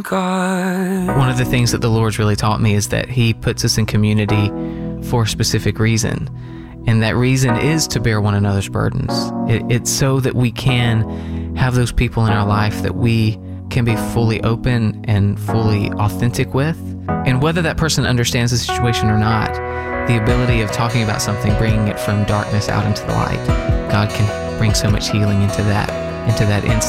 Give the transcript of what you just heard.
God. One of the things that the Lord's really taught me is that He puts us in community for a specific reason. And that reason is to bear one another's burdens. It's so that we can have those people in our life that we can be fully open and fully authentic with. And whether that person understands the situation or not, the ability of talking about something, bringing it from darkness out into the light, God can bring so much healing into that instance.